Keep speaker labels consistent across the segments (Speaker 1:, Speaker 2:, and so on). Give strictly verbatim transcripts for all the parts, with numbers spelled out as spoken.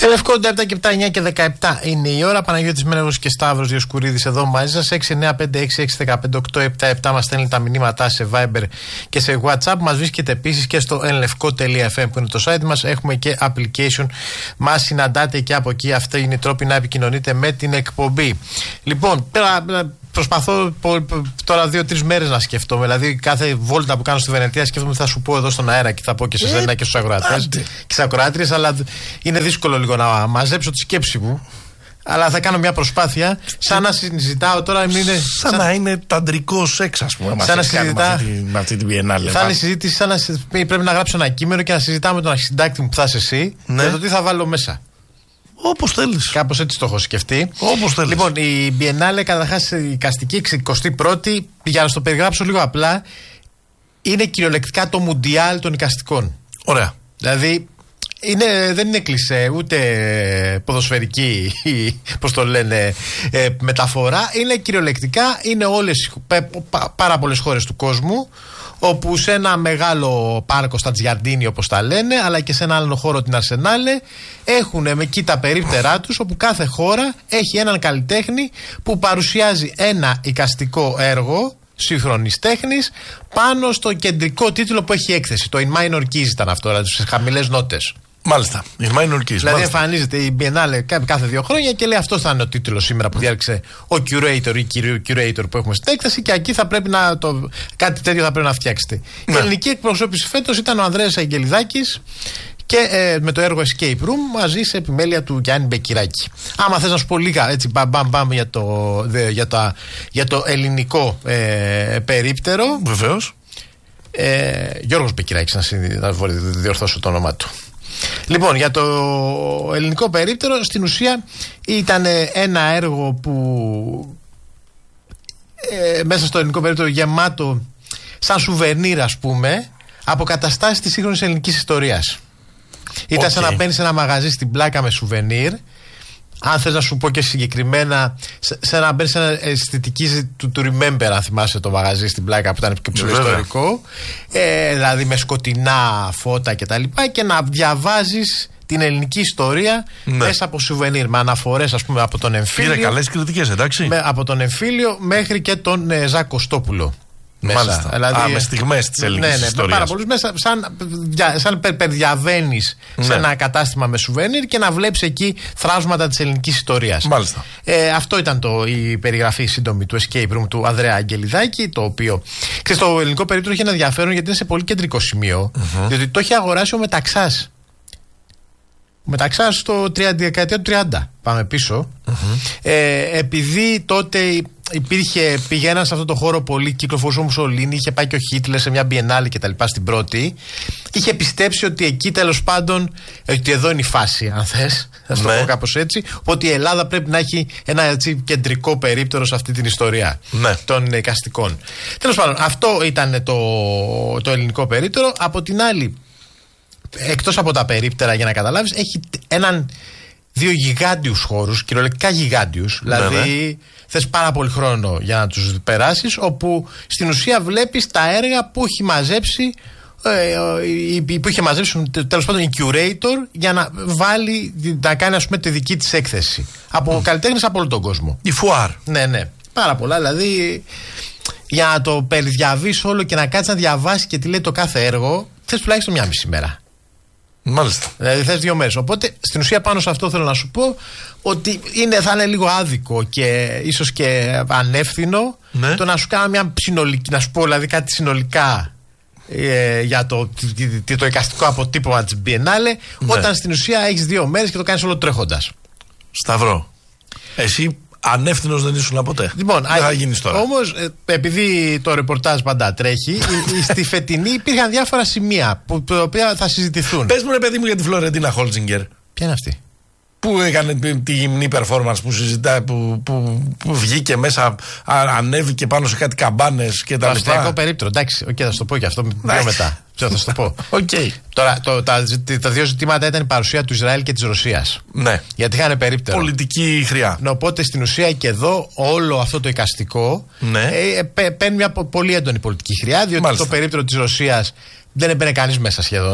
Speaker 1: Λευκό επτά και επτά, εννιά και δεκαεπτά είναι η ώρα. Παναγιώτης Μένεγος και Σταύρος Διοσκουρίδης εδώ μαζί σας. έξι εννιά πέντε έξι έξι ένα πέντε οκτώ επτά επτά μας στέλνει τα μηνύματά σε Viber και σε WhatsApp. Μας βρίσκεται επίσης και στο ενλευκό τελεία εφ εμ που είναι το site μας. Έχουμε και application. Μας συναντάτε και από εκεί. Αυτή είναι η τρόπη να επικοινωνείτε με την εκπομπή. Λοιπόν, πέρα. Προσπαθώ τώρα δύο-τρεις μέρες να σκεφτόμαι. Δηλαδή, κάθε βόλτα που κάνω στη Βενετία σκέφτομαι θα σου πω εδώ στον αέρα και θα πω και σε σένα και στους ακροατές και στις ακροάτριες. Αλλά είναι δύσκολο λίγο να μαζέψω τη σκέψη μου. Αλλά θα κάνω μια προσπάθεια. Σαν να συζητάω τώρα. Είναι,
Speaker 2: σαν, σαν να είναι ταντρικό σεξ, ας πούμε.
Speaker 1: Σαν να συζητάω.
Speaker 2: Με αυτή την Biennale.
Speaker 1: Θα είναι συζήτηση σαν να πρέπει να γράψω ένα κείμενο και να συζητάω με τον αρχισυντάκτη μου που θα είσαι εσύ. Ναι. Για το τι θα βάλω μέσα.
Speaker 2: Όπως θέλεις.
Speaker 1: Κάπως έτσι το έχω σκεφτεί.
Speaker 2: Όπως θέλεις.
Speaker 1: Λοιπόν, η Biennale, καταρχάς η εικαστική εξηκοστή πρώτη, για να στο περιγράψω λίγο απλά, είναι κυριολεκτικά το Μουντιάλ των εικαστικών.
Speaker 2: Ωραία.
Speaker 1: Δηλαδή, είναι, δεν είναι κλισέ, ούτε ποδοσφαιρική, πώς το λένε, ε, μεταφορά. Είναι κυριολεκτικά, είναι όλες, πάρα πολλές χώρες του κόσμου, όπου σε ένα μεγάλο πάρκο στα Τζιαρντίνι όπως τα λένε, αλλά και σε ένα άλλο χώρο την Αρσενάλε, έχουν με εκεί τα περίπτερά τους, όπου κάθε χώρα έχει έναν καλλιτέχνη που παρουσιάζει ένα εικαστικό έργο σύγχρονης τέχνης πάνω στο κεντρικό τίτλο που έχει έκθεση. Το In Minor Keys ήταν αυτό, δηλαδή στις χαμηλές νότες.
Speaker 2: Μάλιστα. In Minor Keys.
Speaker 1: Δηλαδή μάλιστα. Εμφανίζεται η Biennale κάθε δύο χρόνια και λέει αυτό θα είναι ο τίτλος σήμερα που διάλεξε ο curator ή curator που έχουμε στην έκθεση και εκεί θα πρέπει να το, κάτι τέτοιο θα πρέπει να φτιάξετε. Ναι. Η ελληνική εκπροσώπηση φέτος ήταν ο Ανδρέας Αγγελιδάκης και ε, με το έργο Escape Room μαζί σε επιμέλεια του Γιάννη Μπεκυράκη. Άμα θες να σου πω λίγα έτσι μπαμ μπαμ μπαμ για το, δε, για τα, για το ελληνικό ε, περίπτερο.
Speaker 2: Βεβαίως.
Speaker 1: Ε, Γιώργος Μπεκυράκης, να, να διορθώσω το όνομά του. Λοιπόν, για το ελληνικό περίπτερο, στην ουσία ήταν ένα έργο που ε, μέσα στο ελληνικό περίπτερο γεμάτο σαν σουβενίρ, ας πούμε, αποκαταστάσεις της σύγχρονης ελληνικής ιστορίας. Ήταν okay. σαν να μπαίνεις σε ένα μαγαζί στην πλάκα με σουβενίρ. Αν θες να σου πω και συγκεκριμένα, σε να μπαίνεις σε ένα αισθητική του, του Remember, αν θυμάσαι το μαγαζί στην πλάκα που ήταν και ψηλοϊστορικό, ε, δηλαδή με σκοτεινά φώτα κτλ. Και, και να διαβάζεις την ελληνική ιστορία ναι. μέσα από σουβενίρ, με αναφορές ας πούμε από τον εμφύλιο.
Speaker 2: Πήρε καλές κριτικές, εντάξει.
Speaker 1: Με, από τον εμφύλιο μέχρι και τον ε, Ζακ Κωστόπουλο. Μέσα. Δηλαδή,
Speaker 2: Α, με στιγμές της ελληνικής
Speaker 1: ναι, ναι,
Speaker 2: ιστορίας.
Speaker 1: Πάρα πολλούς μέσα, σαν, σαν περδιαβαίνεις ναι. σε ένα κατάστημα με σουβενίρ και να βλέπεις εκεί θράσματα της ελληνικής ιστορίας.
Speaker 2: Μάλιστα.
Speaker 1: Ε, αυτό ήταν το, η περιγραφή σύντομη του Escape Room του Ανδρέα Αγγελιδάκη, το οποίο ξέρεις, το ελληνικό περίπτωμα έχει ένα ενδιαφέρον γιατί είναι σε πολύ κεντρικό σημείο, mm-hmm. διότι το έχει αγοράσει ο Μεταξάς. Ο Μεταξάς στο δεκαετία του τριάντα. Πάμε πίσω. Mm-hmm. Ε, επειδή τότε υπήρχε, πηγαίναν σε αυτό το χώρο πολύ, κυκλοφορούσε ο Μουσολίνι, είχε πάει και ο Χίτλερ σε μια Biennale και τα λοιπά στην πρώτη. Είχε πιστέψει ότι εκεί τέλος πάντων, ότι εδώ είναι η φάση, αν θες, θα σου το πω κάπως έτσι. Ότι η Ελλάδα πρέπει να έχει ένα έτσι, κεντρικό περίπτερο σε αυτή την ιστορία ναι. των εικαστικών. Τέλος πάντων, αυτό ήταν το, το ελληνικό περίπτερο. Από την άλλη, εκτός από τα περίπτερα, για να καταλάβεις, έχει έναν. Δύο γιγάντιους χώρους, κυριολεκτικά γιγάντιους. Δηλαδή, ναι. θες πάρα πολύ χρόνο για να τους περάσεις, όπου στην ουσία βλέπεις τα έργα που έχει μαζέψει, ε, που είχε μαζέψει τέλος πάντων η curator για να βάλει, να κάνει ας πούμε τη δική της έκθεση. Από mm. καλλιτέχνες από όλο τον κόσμο.
Speaker 2: Η φουάρ.
Speaker 1: Ναι, ναι. Πάρα πολλά. Δηλαδή, για να το περιδιαβείς όλο και να κάτσεις να διαβάσεις και τι λέει το κάθε έργο, θες τουλάχιστον μια μισή μέρα.
Speaker 2: Μάλιστα.
Speaker 1: Δηλαδή θες δύο μέρες. Οπότε στην ουσία πάνω σε αυτό θέλω να σου πω ότι είναι, θα είναι λίγο άδικο και ίσως και ανεύθυνο ναι. το να σου κάνω μια συνολική, να σου πω δηλαδή κάτι συνολικά ε, για το, το, το εικαστικό αποτύπωμα της Biennale ναι. όταν στην ουσία έχεις δύο μέρες και το κάνεις όλο τρέχοντας.
Speaker 2: Σταυρό, εσύ ανεύθυνος δεν ήσουν ποτέ.
Speaker 1: Λοιπόν,
Speaker 2: δεν θα γίνεις τώρα.
Speaker 1: Όμως, επειδή το ρεπορτάζ πάντα τρέχει, στη φετινή υπήρχαν διάφορα σημεία που, τα οποία θα συζητηθούν.
Speaker 2: Πες μου ρε παιδί μου για τη Φλωρεντίνα Χόλτζιγκερ.
Speaker 1: Ποια είναι αυτή?
Speaker 2: Που έκανε τη γυμνή performance που συζητάει, που, που, που βγήκε μέσα, ανέβηκε πάνω σε κάτι καμπάνες και τα λοιπά.
Speaker 1: Αυστριακό περίπτερο, εντάξει, okay, θα σου το πω και αυτό πιο μετά. Θα σου το πω.
Speaker 2: Okay.
Speaker 1: Τώρα, το, τα, τα δύο ζητήματα ήταν η παρουσία του Ισραήλ και της Ρωσίας.
Speaker 2: Ναι.
Speaker 1: Γιατί είχαν περίπτερο.
Speaker 2: Πολιτική χρειά.
Speaker 1: Ναι, οπότε στην ουσία και εδώ όλο αυτό το εικαστικό
Speaker 2: ναι.
Speaker 1: ε, παίρνει μια πολύ έντονη πολιτική χρειά, διότι μάλιστα. το περίπτερο της Ρωσίας δεν έμπαινε κανείς μέσα σχεδόν.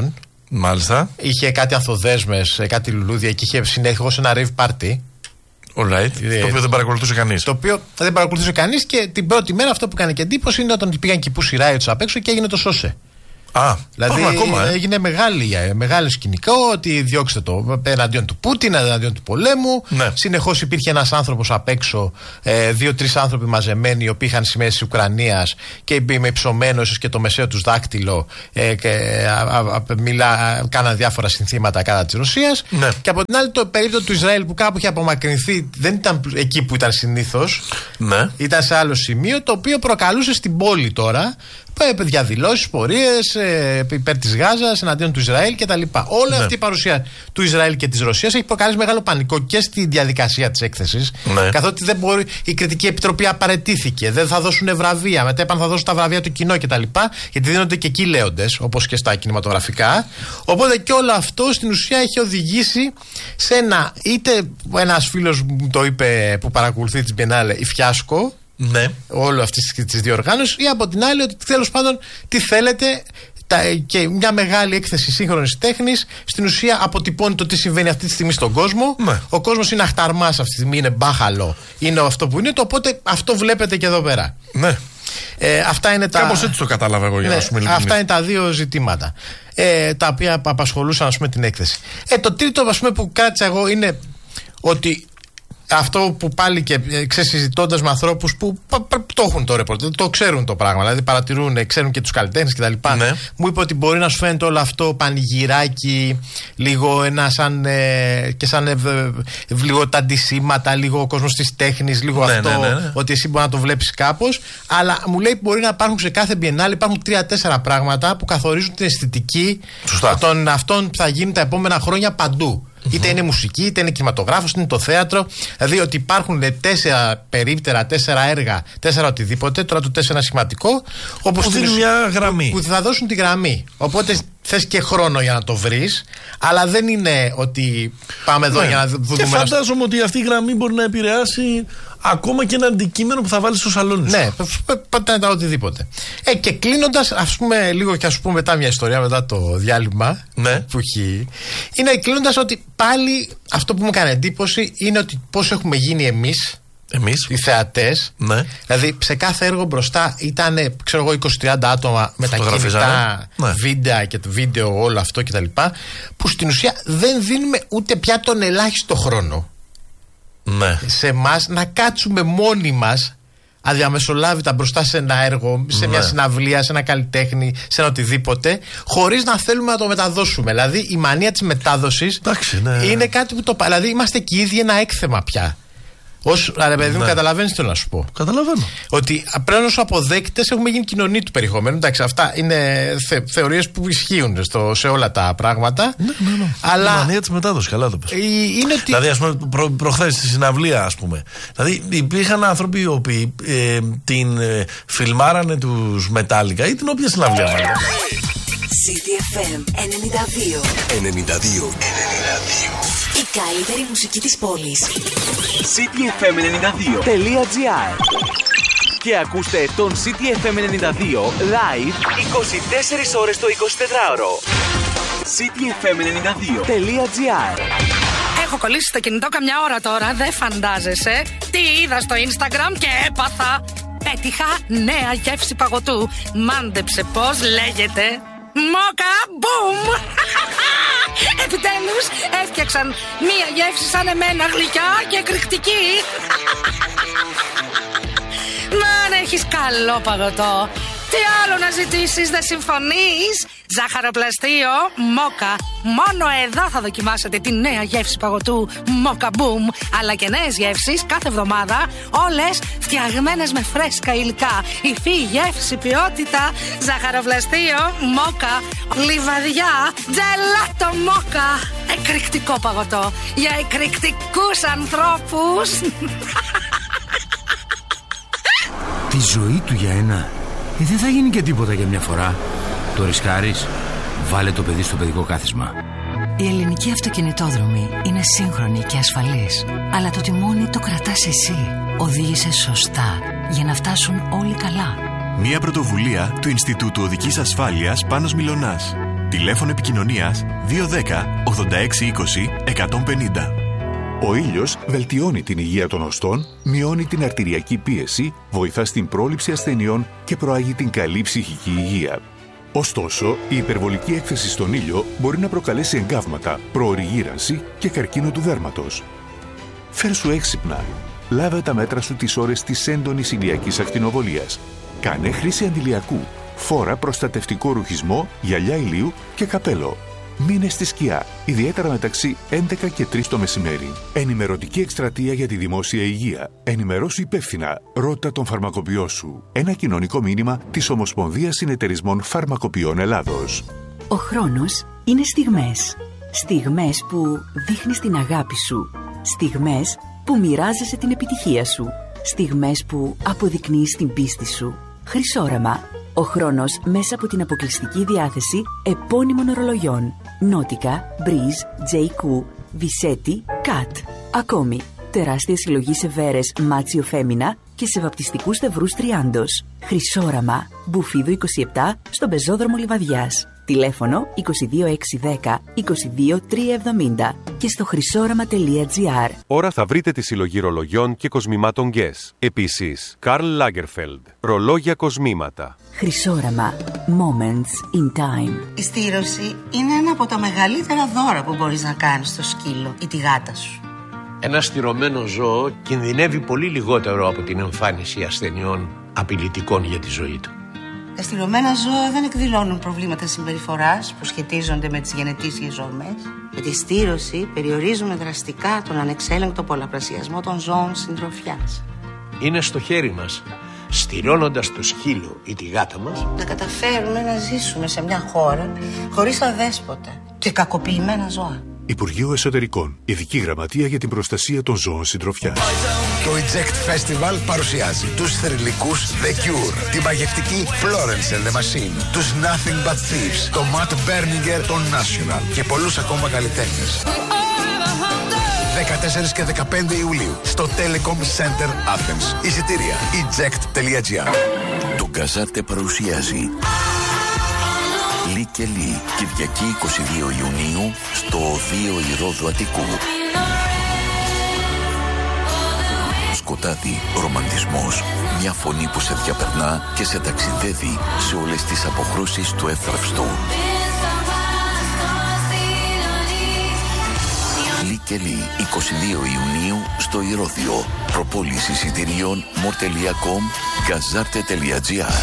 Speaker 2: Μάλιστα.
Speaker 1: Είχε κάτι ανθοδέσμες, κάτι λουλούδια και είχε συνεχώς ένα rave party.
Speaker 2: Alright. Ε, το οποίο δεν παρακολουθούσε κανείς.
Speaker 1: Το οποίο δεν παρακολουθούσε κανείς και την πρώτη μέρα αυτό που έκανε και εντύπωση είναι όταν πήγαν και πούσι ράιτς απ' έξω και έγινε το σώσε.
Speaker 2: Α,
Speaker 1: δηλαδή
Speaker 2: ακόμα, ε.
Speaker 1: έγινε μεγάλη, μεγάλο σκηνικό ότι διώξτε το εναντίον του Πούτιν, εναντίον του πολέμου.
Speaker 2: Ναι.
Speaker 1: Συνεχώς υπήρχε ένας άνθρωπος απ' έξω, ε, δύο-τρεις άνθρωποι μαζεμένοι, οι οποίοι είχαν σημαίες της Ουκρανίας και με υψωμένο ίσως και το μεσαίο τους δάκτυλο, ε, και, ε, α, α, μιλά, κάναν διάφορα συνθήματα κατά της Ρωσίας. Ναι. Και από την άλλη το περίπτωση του Ισραήλ που κάπου είχε απομακρυνθεί, δεν ήταν εκεί που ήταν συνήθως.
Speaker 2: Ναι.
Speaker 1: Ήταν σε άλλο σημείο, το οποίο προκαλούσε στην πόλη τώρα διαδηλώσεις, πορείες ε, υπέρ της Γάζας, εναντίον του Ισραήλ κτλ. Όλη ναι. αυτή η παρουσία του Ισραήλ και της Ρωσίας έχει προκαλέσει μεγάλο πανικό και στη διαδικασία της έκθεσης. Ναι. Καθότι δεν μπορεί, η Κριτική Επιτροπή απαρατήθηκε, δεν θα δώσουν βραβεία, μετά είπαν θα δώσουν τα βραβεία του κοινό κτλ. Γιατί δίνονται και εκεί λέοντες, όπως και στα κινηματογραφικά. Οπότε και όλο αυτό στην ουσία έχει οδηγήσει σε ένα, είτε ένας φίλος μου το είπε που παρακολουθεί την Biennale, η φιάσκο. Ναι. Όλο αυτή τη διοργάνωση, ή από την άλλη ότι τέλος πάντων τι θέλετε, τα, και μια μεγάλη έκθεση σύγχρονης τέχνης στην ουσία αποτυπώνει το τι συμβαίνει αυτή τη στιγμή στον κόσμο. Ναι. Ο κόσμος είναι αχταρμάς αυτή τη στιγμή, είναι μπάχαλο, είναι αυτό που είναι, το οπότε αυτό βλέπετε και εδώ πέρα. Ναι. Ε, αυτά είναι τα...
Speaker 2: Κάπως έτσι το κατάλαβα εγώ για
Speaker 1: ναι,
Speaker 2: να σου μιλήσω.
Speaker 1: Αυτά είναι τα δύο ζητήματα ε, τα οποία απασχολούσαν ας πούμε την έκθεση. Ε, το τρίτο ας πούμε που κράτησα εγώ είναι ότι αυτό που πάλι και συζητώντας με ανθρώπους που το έχουν το ρεπορτάζ, το ξέρουν το πράγμα, δηλαδή παρατηρούν, ξέρουν και τους καλλιτέχνες κτλ. Ναι. Μου είπε ότι μπορεί να σου φαίνεται όλο αυτό πανηγυράκι, λίγο ένα σαν, ε, και σαν ε, ε, λίγο τα αντισήματα, λίγο ο κόσμος της τέχνης, λίγο ναι, αυτό, ναι, ναι, ναι. ότι εσύ μπορεί να το βλέπεις κάπως. Αλλά μου λέει μπορεί να υπάρχουν σε κάθε Biennale, υπάρχουν τρία-τέσσερα πράγματα που καθορίζουν την αισθητική των αυτών που θα γίνουν τα επόμενα χρόνια παντού. Mm-hmm. Είτε είναι μουσική, είτε είναι κινηματογράφος, είτε είναι το θέατρο. Δηλαδή ότι υπάρχουν τέσσερα περίπτερα, τέσσερα έργα, τέσσερα οτιδήποτε. Τώρα το τέσσερα είναι σημαντικό. Όπως
Speaker 2: που δίνουν μια γραμμή.
Speaker 1: Που θα δώσουν τη γραμμή. Οπότε θες και χρόνο για να το βρεις. Αλλά δεν είναι ότι πάμε εδώ ναι. για να δούμε.
Speaker 2: Και φαντάζομαι ένα... ότι αυτή η γραμμή μπορεί να επηρεάσει ακόμα και ένα αντικείμενο που θα βάλεις στο σαλόνι.
Speaker 1: Ναι, πατάνε τα οτιδήποτε. Ε, και κλείνοντας, ας πούμε λίγο και ας πούμε μετά μια ιστορία, μετά το διάλειμμα ναι. που έχει. Είναι κλείνοντας ότι πάλι αυτό που μου έκανε εντύπωση είναι ότι πώς έχουμε γίνει εμείς.
Speaker 2: Εμείς.
Speaker 1: Οι θεατές. Ναι. Δηλαδή σε κάθε έργο μπροστά ήταν ξέρω εγώ είκοσι τριάντα άτομα με τα κινητά ναι. βίντεο και το βίντεο όλο αυτό κτλ. Που στην ουσία δεν δίνουμε ούτε πια τον ελάχιστο χρόνο. Ναι. Σε εμάς να κάτσουμε μόνοι μας αδιαμεσολάβητα μπροστά σε ένα έργο, σε ναι. μια συναυλία, σε ένα καλλιτέχνη, σε ένα οτιδήποτε, χωρίς να θέλουμε να το μεταδώσουμε. Δηλαδή η μανία της μετάδοσης
Speaker 2: Εντάξει, ναι.
Speaker 1: είναι κάτι που το. Δηλαδή είμαστε και οι ίδιοι ένα έκθεμα πια. Ως ρε παιδί μου, ναι. καταλαβαίνεις τι θέλω να σου πω.
Speaker 2: Καταλαβαίνω.
Speaker 1: Ότι πλέον ως αποδέκτες έχουμε γίνει κοινωνία του περιεχομένου. Εντάξει, αυτά είναι θε, θεωρίες που ισχύουν στο, σε όλα τα πράγματα.
Speaker 2: Ναι, ναι, ναι.
Speaker 1: Αλλά.
Speaker 2: Η μανία της μετάδοσης, καλά το πες.
Speaker 1: Είναι ότι...
Speaker 2: Δηλαδή, ας πούμε, προ, προχθές στη συναυλία, ας πούμε. Δηλαδή, υπήρχαν άνθρωποι οι οποίοι ε, την ε, φιλμάρανε τους Metallica ή την όποια συναυλία μάλλον.
Speaker 3: City εφ εμ ενενήντα δύο.
Speaker 4: ενενήντα δύο.
Speaker 3: Η καλύτερη μουσική της πόλης.
Speaker 5: City εφ εμ ενενήντα δύο τελεία τζι άρ. Και ακούστε τον City εφ εμ ενενήντα δύο live είκοσι τέσσερις ώρες το εικοσιτετράωρο. City εφ εμ ενενήντα δύο τελεία τζι άρ.
Speaker 6: Έχω κολλήσει στο κινητό καμιά ώρα τώρα, δεν φαντάζεσαι. Τι είδα στο Instagram και έπαθα. Πέτυχα νέα γεύση παγωτού. Μάντεψε πώς λέγεται. Μόκα μπουμ! Επιτέλους έφτιαξαν μία γεύση σαν εμένα, γλυκιά και εκρηκτική. Μα αν έχεις καλό παγωτό, τι άλλο να ζητήσεις, δεν συμφωνείς? Ζάχαροπλαστείο Μόκα. Μόνο εδώ θα δοκιμάσετε τη νέα γεύση παγωτού Μόκα Boom. Αλλά και νέες γεύσεις κάθε εβδομάδα, όλες φτιαγμένες με φρέσκα υλικά. Υφή, γεύση, ποιότητα. Ζάχαροπλαστείο Μόκα. Λιβαδιά Τζελάτο Μόκα. Εκρηκτικό παγωτό για εκρηκτικούς ανθρώπους.
Speaker 7: Τη ζωή του για ένα. Ε, δεν θα γίνει και τίποτα για μια φορά. Το ρισκάρεις? Βάλε το παιδί στο παιδικό κάθισμα.
Speaker 8: Η ελληνική αυτοκινητόδρομη είναι σύγχρονη και ασφαλής. Αλλά το τιμόνι το κρατάς εσύ. Οδήγησε σωστά για να φτάσουν όλοι καλά.
Speaker 9: Μια πρωτοβουλία του Ινστιτούτου Οδικής Ασφάλειας Πάνος Μιλωνάς.
Speaker 4: Τηλέφωνο επικοινωνίας δύο ένα μηδέν ογδόντα έξι είκοσι εκατόν πενήντα.
Speaker 9: Ο ήλιος βελτιώνει την υγεία των οστών, μειώνει την αρτηριακή πίεση, βοηθά στην πρόληψη ασθενειών και προάγει την καλή ψυχική υγεία. Ωστόσο, η υπερβολική έκθεση στον ήλιο μπορεί να προκαλέσει εγκάβματα, προωρή γύρανση και καρκίνο του δέρματος. Φέρσου έξυπνα. Λάβε τα μέτρα σου τις ώρες της έντονης ηλιακής ακτινοβολίας. Κάνε χρήση αντιλιακού. Φόρα προστατευτικό ρουχισμό, γυαλιά ηλίου και καπέλο. Μείνε στη σκιά, ιδιαίτερα μεταξύ έντεκα και τρεις το μεσημέρι. Ενημερωτική εκστρατεία για τη δημόσια υγεία. Ενημερώσου υπεύθυνα. Ρώτα τον φαρμακοποιό σου. Ένα κοινωνικό μήνυμα της Ομοσπονδίας Συνεταιρισμών Φαρμακοποιών Ελλάδος.
Speaker 10: Ο χρόνος είναι στιγμές. Στιγμές που δείχνεις την αγάπη σου. Στιγμές που μοιράζεσαι την επιτυχία σου. Στιγμές που αποδεικνύεις την πίστη σου. Χρυσόραμα. Ο χρόνος μέσα από την αποκλειστική διάθεση επώνυμων ορολογιών. Νότικα, Breeze, τζέι κιου, Visetti, Cat. Ακόμη, τεράστια συλλογή σε βέρες Μάτσιο Φέμινα και σε βαπτιστικούς στευρούς Τριάντος. Χρυσόραμα. Μπουφίδου είκοσι επτά στον πεζόδρομο Λιβαδιάς. Τηλέφωνο είκοσι δύο έξι δέκα είκοσι δύο τριακόσια εβδομήντα και στο χρυσόραμα τελεία τζι άρ.
Speaker 11: Ώρα θα βρείτε τη συλλογή ρολογιών και κοσμημάτων Guess. Επίσης, Karl Lagerfeld. Ρολόγια κοσμήματα.
Speaker 10: Χρυσόραμα. Moments in time.
Speaker 12: Η στήρωση είναι ένα από τα μεγαλύτερα δώρα που μπορείς να κάνεις στο σκύλο ή τη γάτα σου.
Speaker 13: Ένα στηρωμένο ζώο κινδυνεύει πολύ λιγότερο από την εμφάνιση ασθενειών απειλητικών για τη ζωή του.
Speaker 12: Τα στηρωμένα ζώα δεν εκδηλώνουν προβλήματα συμπεριφοράς που σχετίζονται με τις γενετήσιες ορμές. Με τη στήρωση περιορίζουμε δραστικά τον ανεξέλεγκτο πολλαπλασιασμό των ζώων συντροφιάς.
Speaker 13: Είναι στο χέρι μας, στηρώνοντας το σκύλο ή τη γάτα μας,
Speaker 12: να καταφέρουμε να ζήσουμε σε μια χώρα χωρίς αδέσποτα και κακοποιημένα ζώα.
Speaker 9: Υπουργείο Εσωτερικών. Ειδική Γραμματεία για την Προστασία των Ζώων Συντροφιάς.
Speaker 14: Το Eject Festival παρουσιάζει τους θρυλικούς The Cure, τη μαγευτική Florence and the Machine, τους Nothing But Thieves, το Matt Berninger, το National και πολλούς ακόμα καλλιτέχνες. δεκατέσσερις και δεκαπέντε Ιουλίου στο Telecom Center Athens. Εισιτήρια eject τελεία τζι άρ.
Speaker 15: Το Γκαζάρτε παρουσιάζει Λι και Λι, Κυριακή είκοσι δύο Ιουνίου στο Οδείο Ηρώδου Αττικού. Σκοτάδι, ρομαντισμός, μια φωνή που σε διαπερνά και σε ταξιδεύει σε όλες τις αποχρώσεις του εύθραυστου. Λι και Λι, είκοσι δύο Ιουνίου στο Ηρώδιο. Προπόληση εισιτηρίων μορ τελεία κομ, γκαζάρτε τελεία τζι άρ.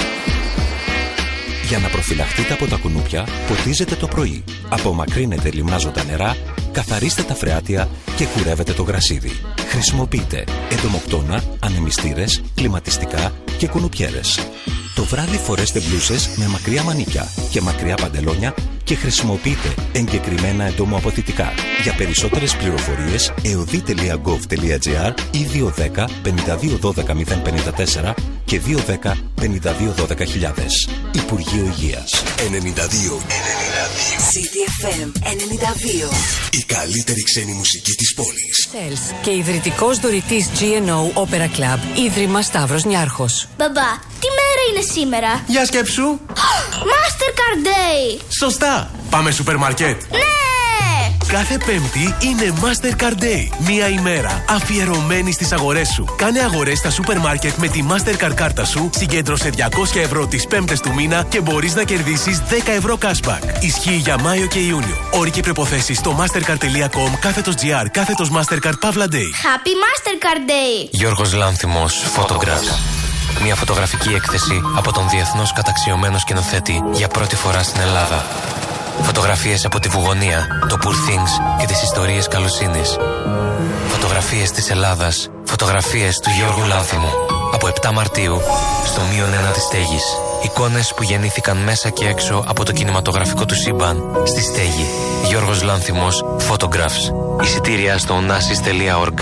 Speaker 16: Για να προφυλαχτείτε από τα κουνούπια, ποτίζετε το πρωί. Απομακρύνετε λιμνάζοντα νερά, καθαρίστε τα φρεάτια και κουρεύετε το γρασίδι. Χρησιμοποιείτε εντομοκτώνα, ανεμιστήρες, κλιματιστικά και κουνουπιέρες. Το βράδυ φορέστε μπλούσες με μακριά μανίκια και μακριά παντελόνια και χρησιμοποιείτε εγκεκριμένα εντομοαποθητικά. Για περισσότερες πληροφορίες εωδή τελεία γκοβ τελεία τζι άρ ή δύο ένα μηδέν πέντε δύο ένα δύο μηδέν πέντε τέσσερα και δύο ένα μηδέν πέντε δύο ένα μηδέν χιλιάδες. Υπουργείο Υγείας.
Speaker 14: ενενήντα δύο
Speaker 3: City εφ εμ ενενήντα δύο.
Speaker 14: Η καλύτερη ξένη μουσική της πόλης.
Speaker 8: Sales και ιδρυτικός δωρητής τζι εν ο Opera Club, Ίδρυμα Σταύρος Νιάρχος.
Speaker 17: Μπαμπά, τι μέρα είναι σήμερα?
Speaker 18: Για σκέψου.
Speaker 17: Mastercard Day.
Speaker 18: Σωστά. Πάμε σούπερ μάρκετ.
Speaker 17: Ναι.
Speaker 18: Κάθε Πέμπτη είναι Mastercard Day. Μία ημέρα αφιερωμένη στις αγορές σου. Κάνε αγορές στα σούπερ μάρκετ με τη Mastercard κάρτα σου, συγκέντρωσε διακόσια ευρώ τις πέμπτες του μήνα και μπορείς να κερδίσεις δέκα ευρώ cashback. Ισχύει για Μάιο και Ιούνιο. Όροι και προϋποθέσεις στο mastercard τελεία κομ κάθετος gr κάθετος Mastercard Pavla Day.
Speaker 17: Happy Mastercard Day.
Speaker 19: Γιώργος Λάνθιμος, Photographs. Μια φωτογραφική έκθεση από τον διεθνώς καταξιωμένο σκηνοθέτη για πρώτη φορά στην Ελλάδα. Φωτογραφίες από τη Βουγωνία, το Poor Things και τις ιστορίες καλοσύνης. Φωτογραφίες της Ελλάδας. Φωτογραφίες του Γιώργου Λάνθιμου. Από επτά Μαρτίου, στο μείον ένα της Στέγης. Εικόνες που γεννήθηκαν μέσα και έξω από το κινηματογραφικό του σύμπαν στη Στέγη. Γιώργος Λάνθιμος, Photographs. Εισιτήρια στο onasis τελεία org.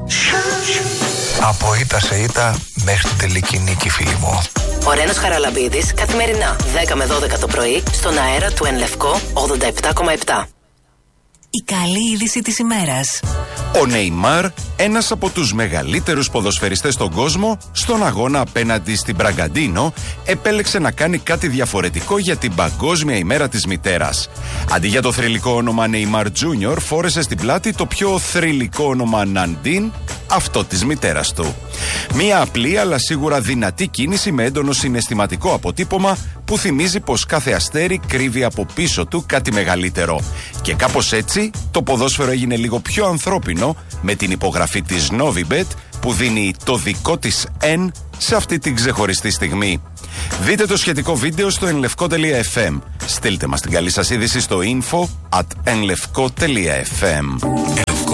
Speaker 14: Από ήττα σε ήττα μέχρι την τελική νίκη, φίλοι μου.
Speaker 8: Ο Ρένος Χαραλαμπίδης, καθημερινά δέκα με δώδεκα το πρωί, στον αέρα του Εν Λευκό ογδόντα επτά κόμμα επτά. η καλή είδηση της ημέρας.
Speaker 20: Ο Νεϊμάρ, ένας από τους μεγαλύτερους ποδοσφαιριστές στον κόσμο, στον αγώνα απέναντι στην Μπραγκαντίνο, επέλεξε να κάνει κάτι διαφορετικό για την Παγκόσμια ημέρα της μητέρας. Αντί για το θρυλικό όνομα Νεϊμάρ Τζούνιορ, φόρεσε στην πλάτη το πιο θρυλικό όνομα Ναντίν, αυτό της μητέρας του. Μία απλή αλλά σίγουρα δυνατή κίνηση με έντονο συναισθηματικό αποτύπωμα που θυμίζει πως κάθε αστέρι κρύβει από πίσω του κάτι μεγαλύτερο. Και κάπως έτσι το ποδόσφαιρο έγινε λίγο πιο ανθρώπινο με την υπογραφή της Novibet που δίνει το δικό της N σε αυτή την ξεχωριστή στιγμή. Δείτε το σχετικό βίντεο στο ενλευκό τελεία εφ εμ. Στείλτε μας την καλή σας είδηση στο info at ενλευκό τελεία εφ εμ.